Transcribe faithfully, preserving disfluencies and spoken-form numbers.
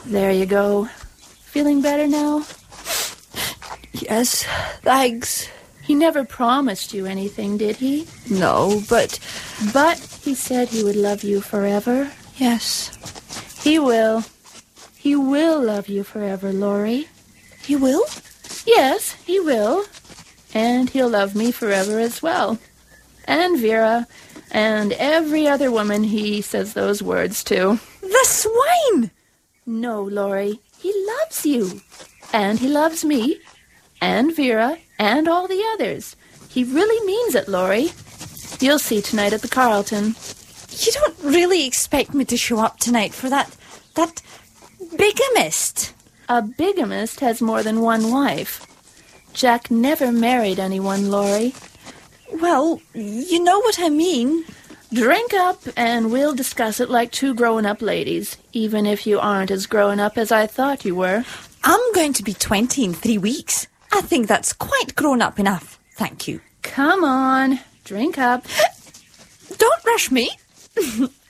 There you go. Feeling better now? Yes, thanks. He never promised you anything, did he? No, but... But he said he would love you forever. Yes. He will. He will love you forever, Laurie. He will? Yes, he will. And he'll love me forever as well. And Vera. And every other woman he says those words to. The swine! No, Laurie. He loves you. And he loves me. And Vera. And all the others. He really means it, Laurie. You'll see tonight at the Carlton. You don't really expect me to show up tonight for that... that bigamist? A bigamist has more than one wife. Jack never married anyone, Laurie. Well, you know what I mean. Drink up, and we'll discuss it like two grown-up ladies, even if you aren't as grown-up as I thought you were. I'm going to be twenty in three weeks. I think that's quite grown-up enough. Thank you. Come on, drink up. Don't rush me.